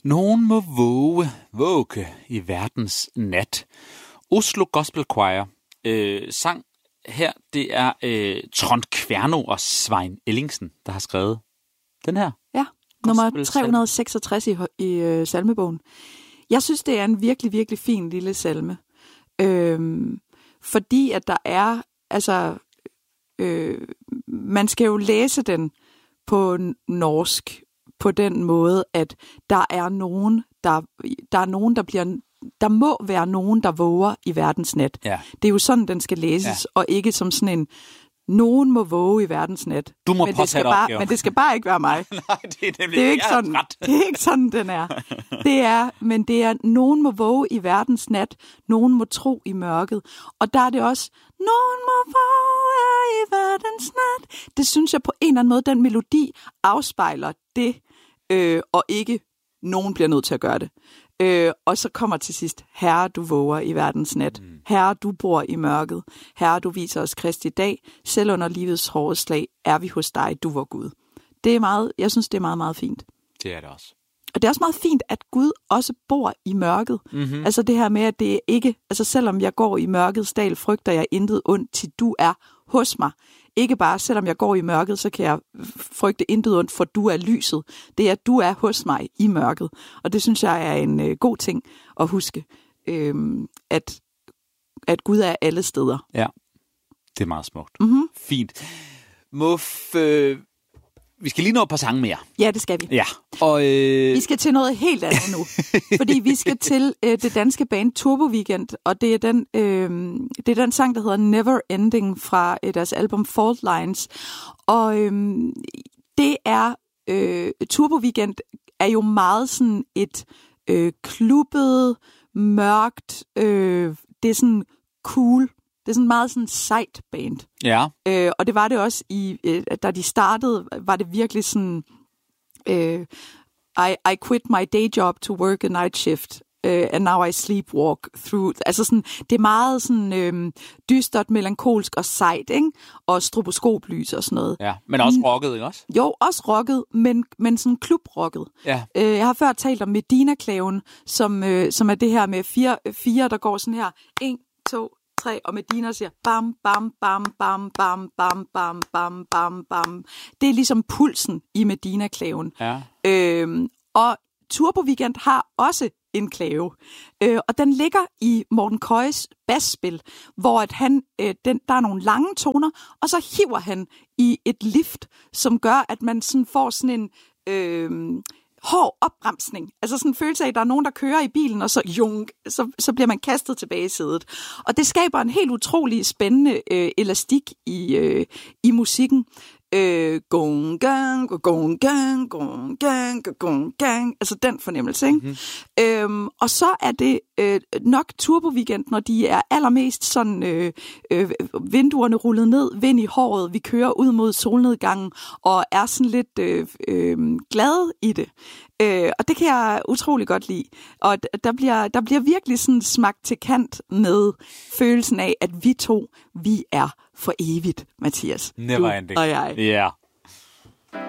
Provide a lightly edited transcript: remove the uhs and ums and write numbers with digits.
Nogen må våge i verdens nat. Oslo Gospel Choir sang her, det er Trond Kværno og Svein Ellingsen, der har skrevet den her. Ja, nummer 366 i salmebogen. Jeg synes, det er en virkelig, virkelig fin lille salme. Fordi at der er, man skal jo læse den på norsk på den måde, at der må være nogen, der våger i verdens nat. Ja. Det er jo sådan, den skal læses, og ikke som sådan en, nogen må våge i verdens nat. Du må påtage dig opgaven. Men det skal bare ikke være mig. Nej, det er ikke sådan. Det er ikke sådan, den er. Det er, nogen må våge i verdens nat, nogen må tro i mørket. Og der er det også, nogen må våge i verdens nat. Det synes jeg på en eller anden måde, den melodi afspejler det, og ikke nogen bliver nødt til at gøre det. Og så kommer til sidst, Herre, du våger i verdens nat. Herre, du bor i mørket. Herre, du viser os Kristi dag. Selv under livets hårde slag er vi hos dig, du vor Gud. Det er meget, jeg synes, det er meget, meget fint. Det er det også. Og det er også meget fint, at Gud også bor i mørket. Mm-hmm. Altså det her med, at det ikke, altså selvom jeg går i mørkets dal, frygter jeg intet ondt, til du er hos mig. Ikke bare, selvom jeg går i mørket, så kan jeg frygte intet ondt, for du er lyset. Det er, at du er hos mig i mørket. Og det synes jeg er en god ting at huske, at Gud er alle steder. Ja, det er meget smukt. Mm-hmm. Fint. Vi skal lige nå et par sange mere. Ja, det skal vi. Ja. Og, vi skal til noget helt andet nu. Fordi vi skal til det danske band Turbo Weekend, og det er den sang, der hedder Never Ending fra deres album Fault Lines. Og det er Turbo Weekend er jo meget sådan et klubbet, mørkt, det er sådan cool. Det er sådan meget sådan sejt band. Ja. Og det var det også da de startede, var det virkelig sådan, I quit my day job to work a night shift, and now I sleepwalk through. Altså sådan, det er meget sådan dystert, melankolsk og sejt, ikke? Og stroboskoplys og sådan noget. Ja, men også rocket, ikke også? Jo, også rocket, men sådan klubrocket. Ja. Jeg har før talt om Medina-klaven, som er det her med fire, der går sådan her. 1, 2, 3, og Medina siger bam, bam, bam, bam, bam, bam, bam, bam, bam, bam. Det er ligesom pulsen i Medina-klaven. Ja. Og Turbo Weekend har også en klave. Og den ligger i Morten Køjes basspil, hvor at der er nogle lange toner, og så hiver han i et lift, som gør, at man sådan får sådan en hård opbremsning. Altså sådan en følelse af, at der er nogen, der kører i bilen, og så bliver man kastet tilbage i sædet. Og det skaber en helt utrolig spændende elastik i musikken. Gong gang, gong gang, gong gang, gong gang. Altså den fornemmelse, ikke? Mm-hmm. Og så er det nok Turbo Weekend, når de er allermest sådan vinduerne rullet ned, vind i håret, vi kører ud mod solnedgangen og er sådan lidt glade i det. Og det kan jeg utrolig godt lide. Og der bliver virkelig sådan smagt til kant med følelsen af, at vi er for evigt, Mathias. Never ending. Og jeg. Ja. Yeah.